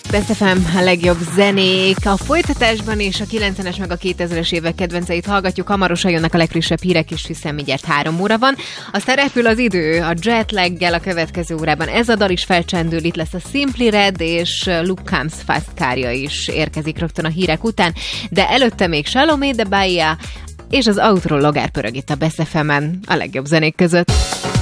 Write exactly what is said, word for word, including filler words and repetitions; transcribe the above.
Best ef em, a legjobb zenék. A folytatásban és a kilencvenes meg a kétezres évek kedvenceit hallgatjuk. Hamarosan jönnek a legfrissebb hírek, és hiszen mindjárt három óra van. Aztán repül az idő a jetlaggel a következő órában. Ez a dal is felcsendül, itt lesz a Simply Red, és Luke Combs Fast Car-ja is érkezik rögtön a hírek után. De előtte még Salomé de Bahia és az Outro Logár pörög itt a Best ef emen a legjobb zenék között.